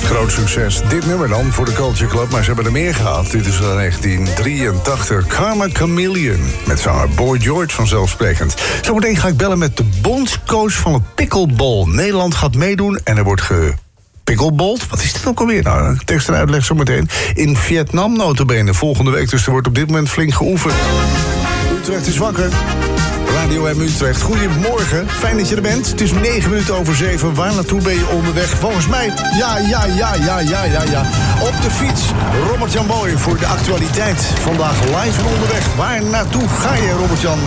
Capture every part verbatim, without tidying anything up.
Groot succes. Dit nummer dan voor de Culture Club, maar ze hebben er meer gehad. Dit is van negentien drieëntachtig. Karma Chameleon. Met zanger Boy George vanzelfsprekend. Zometeen ga ik bellen met de bondscoach van het pickleball. Nederland gaat meedoen en er wordt ge... pickleball? Wat is dit ook alweer? Nou, tekst en uitleg zometeen. In Vietnam notabene volgende week. Dus er wordt op dit moment flink geoefend. Utrecht is wakker. Radio M Utrecht. Goedemorgen. Fijn dat je er bent. Het is negen minuten over zeven. Waar naartoe ben je onderweg? Volgens mij, ja, ja, ja, ja, ja, ja, ja. Op de fiets. Robert-Jan Boy voor de actualiteit. Vandaag live en onderweg. Waar naartoe ga je, Robert-Jan?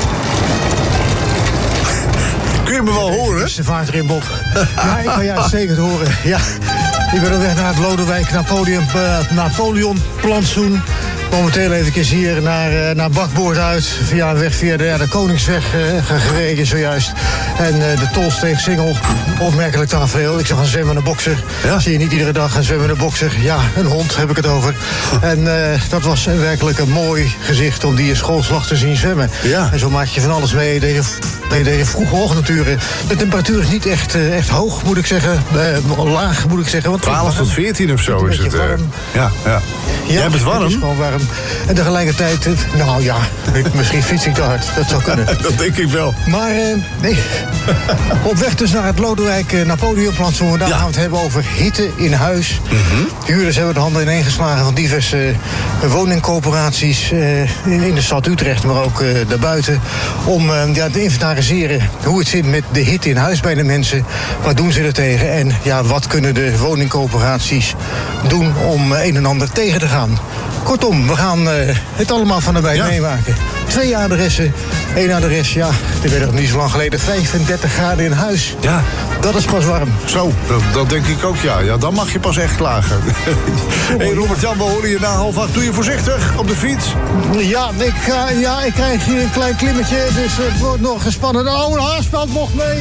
Kun je me wel horen? Ze vaart erin, Bob. Ja, ik kan jou zeker horen. Ja, ik ben op weg naar het Lodewijk Napoleon, uh, Napoleon plantsoen. Momenteel even hier naar, uh, naar Bakboord uit. Via een weg via de, ja, de Koningsweg uh, gereden zojuist. En uh, de Tolsteeg Singel. Opmerkelijk tafereel. Ik zag een zwemmende bokser. Ja? Zie je niet iedere dag een zwemmende bokser. Ja, een hond heb ik het over. En uh, dat was een werkelijk een mooi gezicht om die schoolslag te zien zwemmen. Ja. En zo maak je van alles mee. Deze, deze vroege ochtenduren. De temperatuur is niet echt, uh, echt hoog, moet ik zeggen. Uh, laag, moet ik zeggen. Want twaalf tot veertien of zo is het. Uh, ja, ja. Ja, jij bent warm. Het is gewoon warm. En tegelijkertijd, nou ja, misschien fiets ik te hard. Dat zou kunnen. Dat denk ik wel. Maar uh, nee, op weg dus naar het Lodewijk uh, Napoleonplantsoen. Vandaag ja. gaan we het hebben over hitte in huis. Mm-hmm. Huurders hebben de handen ineengeslagen van diverse uh, woningcoöperaties uh, in, in de stad Utrecht, maar ook uh, daarbuiten. Om uh, ja, te inventariseren hoe het zit met de hitte in huis bij de mensen. Wat doen ze er tegen? En ja, wat kunnen de woningcoöperaties doen om uh, een en ander tegen te gaan? Kortom, we gaan uh, het allemaal van erbij ja. meemaken. Twee adressen, één adres, ja, er werd nog niet zo lang geleden vijfendertig graden in huis. Ja. Dat is pas warm. Zo, dat, dat denk ik ook, ja. Ja, dan mag je pas echt klagen. Hé, hey, Robert-Jan, we horen je na half acht. Doe je voorzichtig op de fiets? Ja, ik, uh, ja, ik krijg hier een klein klimmetje, dus het wordt nog gespannen. Oh, een haarspeldbocht mee.